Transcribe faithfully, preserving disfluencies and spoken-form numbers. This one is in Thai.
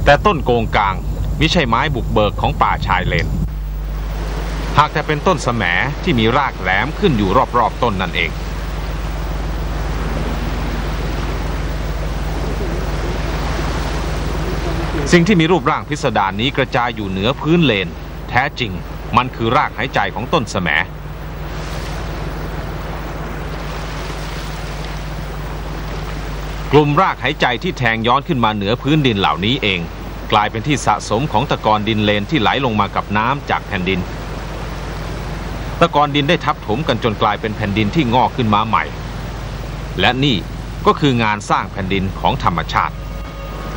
แต่ต้นโกงกางมิใช่ไม้บุกเบิกของป่าชายเลนหากแต่เป็นต้นแสมที่มีรากแหลมขึ้นอยู่รอบๆต้นนั่นเองสิ่งที่มีรูปร่างพิสดารนี้กระจายอยู่เหนือพื้นเลนแท้จริงมันคือรากหายใจของต้นแสมกลุ่มรากหายใจที่แทงย้อนขึ้นมาเหนือพื้นดินเหล่านี้เองกลายเป็นที่สะสมของตะกอนดินเลนที่ไหลลงมากับน้ำจากแผ่นดินตะกอนดินได้ทับถมกันจนกลายเป็นแผ่นดินที่งอกขึ้นมาใหม่และนี่ก็คืองานสร้างแผ่นดินของธรรมชาติ